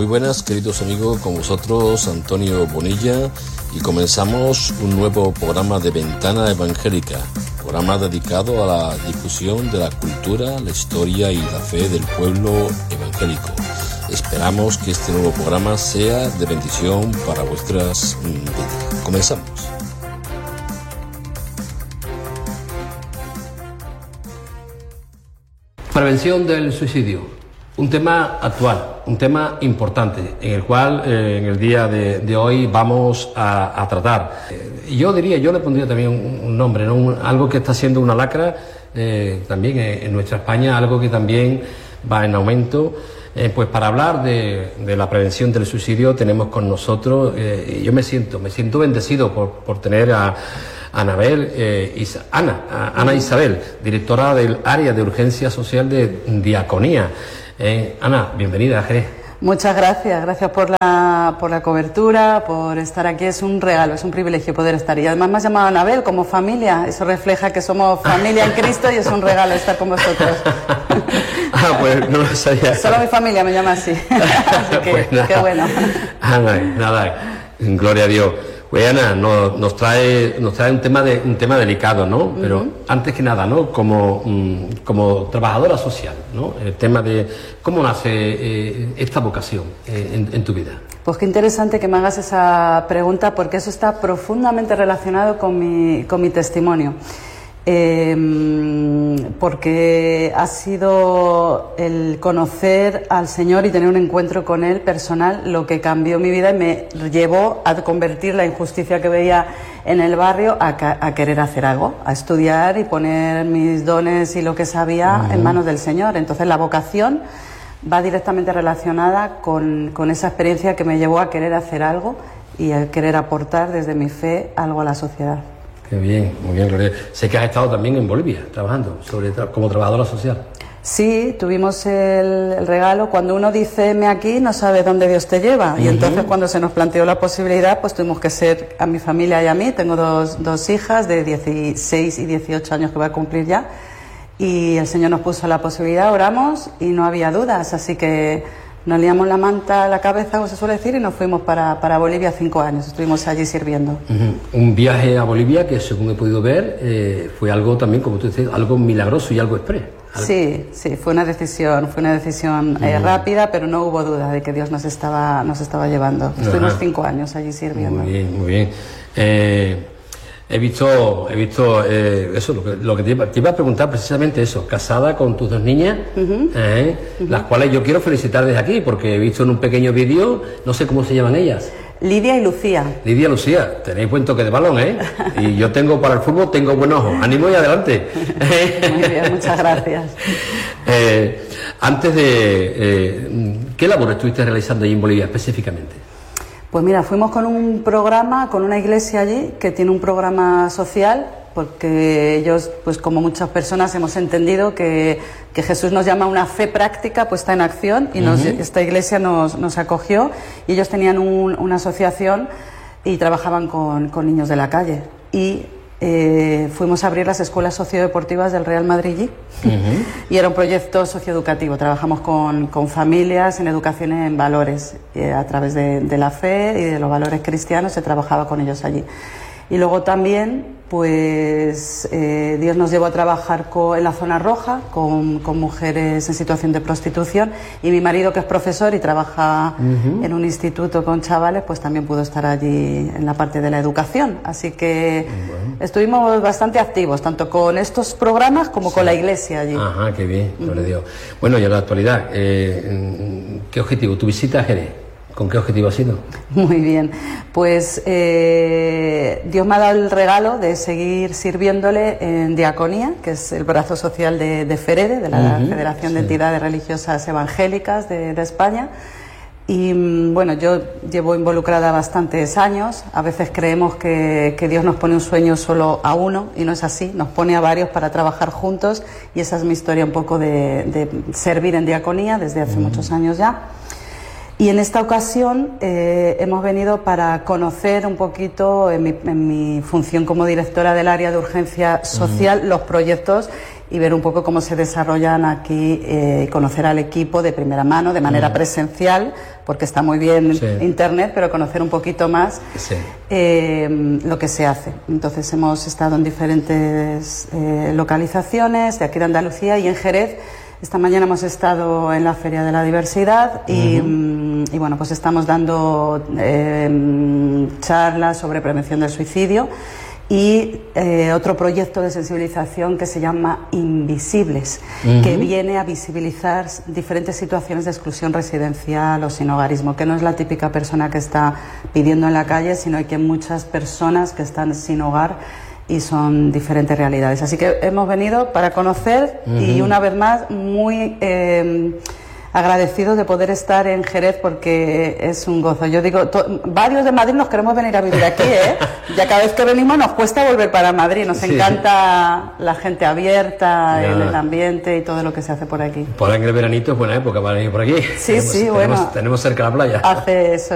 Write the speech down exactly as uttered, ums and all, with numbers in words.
Muy buenas, queridos amigos, con vosotros Antonio Bonilla, y comenzamos un nuevo programa de Ventana Evangélica, programa dedicado a la difusión de la cultura, la historia y la fe del pueblo evangélico. Esperamos que este nuevo programa sea de bendición para vuestras vidas. Comenzamos. Prevención del suicidio. Un tema actual, un tema importante, en el cual eh, en el día de, de hoy vamos a, a tratar. Eh, yo diría, yo le pondría también un, un nombre, ¿no? Un, algo que está siendo una lacra eh, también en, en nuestra España, algo que también va en aumento. Eh, pues para hablar de, de la prevención del suicidio tenemos con nosotros, eh, yo me siento, me siento bendecido por, por tener a Anabel, eh, Isa, Ana, a, Ana Isabel, directora del área de urgencia social de Diaconía. Eh, Ana, bienvenida a Jerez. Muchas gracias, gracias por la, por la cobertura, por estar aquí. Es un regalo, es un privilegio poder estar. Y además me has llamado Anabel como familia, eso refleja que somos familia en Cristo y es un regalo estar con vosotros. Ah, pues no lo sabía. Solo mi familia me llama así, así que pues nada. Qué bueno. Ana, nada, gloria a Dios. Pues Ana, nos, nos trae nos trae un tema de un tema delicado, ¿no? Pero uh-huh. antes que nada, ¿no? Como, um, como trabajadora social, ¿no? El tema de cómo nace eh, esta vocación eh, en, en tu vida. Pues qué interesante que me hagas esa pregunta, porque eso está profundamente relacionado con mi, con mi testimonio. Eh, porque ha sido el conocer al Señor y tener un encuentro con Él personal lo que cambió mi vida y me llevó a convertir la injusticia que veía en el barrio a, a querer hacer algo, a estudiar y poner mis dones y lo que sabía uh-huh. en manos del Señor. Entonces la vocación va directamente relacionada con, con esa experiencia que me llevó a querer hacer algo y a querer aportar desde mi fe algo a la sociedad. Qué bien, muy bien, Gloria. Sé que has estado también en Bolivia trabajando sobre como trabajadora social. Sí, tuvimos el, el regalo. Cuando uno dice heme aquí, no sabe dónde Dios te lleva. Uh-huh. Y entonces cuando se nos planteó la posibilidad, pues tuvimos que ser a mi familia y a mí. Tengo dos, dos hijas de dieciséis y dieciocho años que voy a cumplir ya. Y el Señor nos puso la posibilidad, oramos y no había dudas. Así que nos liamos la manta a la cabeza, como se suele decir, y nos fuimos para, para Bolivia cinco años. Estuvimos allí sirviendo. Uh-huh. Un viaje a Bolivia que, según he podido ver, eh, fue algo también, como tú dices, algo milagroso y algo exprés. ¿Algo? Sí, sí, fue una decisión, fue una decisión uh-huh. eh, rápida, pero no hubo duda de que Dios nos estaba, nos estaba llevando. Estuvimos uh-huh. cinco años allí sirviendo. Muy bien, muy bien. Eh, He visto, he visto eh, eso, lo que, lo que te, iba, te iba a preguntar precisamente eso, casada con tus dos niñas, uh-huh. Eh, uh-huh. las cuales yo quiero felicitar desde aquí, porque he visto en un pequeño vídeo, no sé cómo se llaman ellas. Lidia y Lucía. Lidia y Lucía, tenéis buen toque de balón, ¿eh? Y yo tengo para el fútbol, tengo buen ojo, ánimo y adelante. Muy bien, muchas gracias. Eh, antes de, eh, ¿qué labor estuviste realizando allí en Bolivia específicamente? Pues mira, fuimos con un programa, con una iglesia allí que tiene un programa social, porque ellos, pues como muchas personas, hemos entendido que, que Jesús nos llama a una fe práctica puesta en acción y nos, uh-huh. esta iglesia nos, nos acogió y ellos tenían un, una asociación y trabajaban con, con niños de la calle. Y eh, fuimos a abrir las escuelas sociodeportivas del Real Madrid uh-huh. y era un proyecto socioeducativo. Trabajamos con, con familias en educación en valores, eh, a través de, de la fe y de los valores cristianos se trabajaba con ellos allí. Y luego también, pues eh, Dios nos llevó a trabajar con, en la zona roja con, con mujeres en situación de prostitución, y mi marido, que es profesor y trabaja uh-huh. en un instituto con chavales, pues también pudo estar allí en la parte de la educación. Así que bueno. estuvimos bastante activos, tanto con estos programas como sí. con la iglesia allí. Ajá, qué bien, gloria a Dios. Bueno, y en la actualidad, eh, ¿qué objetivo? ¿Tu visita a Jerez? ¿Con qué objetivo ha sido? Muy bien, pues eh, Dios me ha dado el regalo de seguir sirviéndole en Diaconía, que es el brazo social de, de FEREDE, de la uh-huh, Federación sí. de Entidades Religiosas Evangélicas de, de España. Y bueno, yo llevo involucrada bastantes años. A veces creemos que, que Dios nos pone un sueño solo a uno, y no es así, nos pone a varios para trabajar juntos, y esa es mi historia un poco de, de servir en Diaconía desde hace uh-huh. muchos años ya. Y en esta ocasión eh, hemos venido para conocer un poquito, en mi, en mi función como directora del área de urgencia social, uh-huh. los proyectos y ver un poco cómo se desarrollan aquí, eh, conocer al equipo de primera mano, de manera mm. presencial, porque está muy bien sí. internet, pero conocer un poquito más sí. eh, lo que se hace. Entonces hemos estado en diferentes eh, localizaciones de aquí de Andalucía y en Jerez. Esta mañana hemos estado en la Feria de la Diversidad y, uh-huh. y bueno, pues estamos dando eh, charlas sobre prevención del suicidio y eh, otro proyecto de sensibilización que se llama Invisibles, uh-huh. que viene a visibilizar diferentes situaciones de exclusión residencial o sinhogarismo, que no es la típica persona que está pidiendo en la calle, sino que hay muchas personas que están sin hogar y son diferentes realidades. Así que hemos venido para conocer uh-huh. y una vez más muy eh, agradecidos de poder estar en Jerez porque es un gozo. Yo digo, to- varios de Madrid nos queremos venir a vivir aquí, ¿eh? Ya cada vez que venimos nos cuesta volver para Madrid. Nos sí. encanta la gente abierta, el, el ambiente y todo lo que se hace por aquí. Por ahí en el veranito es buena época para venir por aquí. Sí, tenemos, sí, tenemos, bueno. Tenemos cerca la playa. Hace eso.